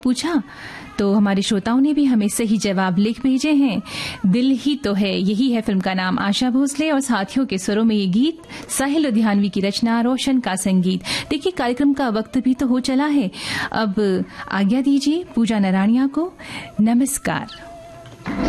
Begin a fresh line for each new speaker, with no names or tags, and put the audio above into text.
पूछा तो हमारे श्रोताओं ने भी हमें सही जवाब लिख भेजे हैं। दिल ही तो है, यही है फिल्म का नाम। आशा भोसले और साथियों के स्वरों में ये गीत, साहिल लुधियानवी की रचना, रोशन का संगीत। देखिए कार्यक्रम का वक्त भी तो हो चला है, अब आज्ञा दीजिए पूजा नराणिया को। नमस्कार।